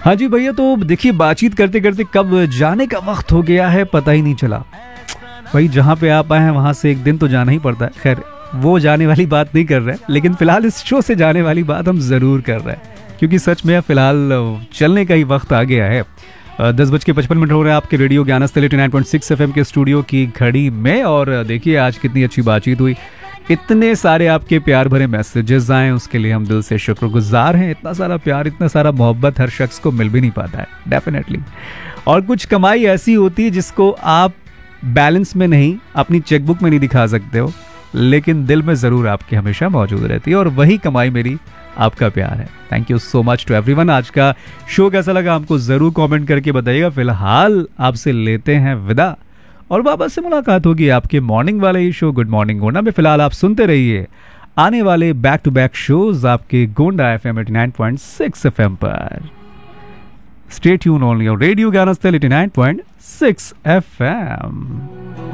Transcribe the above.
हाँ जी भैया, तो देखिए बातचीत करते करते कब जाने का वक्त हो गया है पता ही नहीं चला। भाई जहाँ पे आप आए हैं वहाँ से एक दिन तो जाना ही पड़ता है। खैर वो जाने वाली बात नहीं कर रहे हैं, लेकिन फिलहाल इस शो से जाने वाली बात हम ज़रूर कर रहे हैं, क्योंकि सच में फिलहाल चलने का ही वक्त आ गया है। 10:55 हो रहे हैं आपके रेडियो ज्ञानस्थल 89.6 FM के स्टूडियो की घड़ी में। और देखिए आज कितनी अच्छी बातचीत हुई, इतने सारे आपके प्यार भरे मैसेजेस आए, उसके लिए हम दिल से शुक्रगुजार हैं। इतना सारा प्यार, इतना सारा मोहब्बत हर शख्स को मिल भी नहीं पाता है डेफिनेटली। और कुछ कमाई ऐसी होती है जिसको आप बैलेंस में नहीं, अपनी चेकबुक में नहीं दिखा सकते हो, लेकिन दिल में ज़रूर आपके हमेशा मौजूद रहती है। और वही कमाई मेरी आपका प्यार है। Thank you so much to everyone. आज का शो कैसा लगा हमको ज़रूर कमेंट करके बताइएगा। फिलहाल आपसे लेते हैं विदा और वापस से मुलाकात होगी आपके मॉर्निंग वाले ही शो गुड मॉर्निंग गोंडा में। फिलहाल आप सुनते रहिए आने वाले बैक टू बैक शोज आपके गोंडा FM 89.6 FM पर। Stay tune on your radio ज्ञानस्थल 89.6 FM।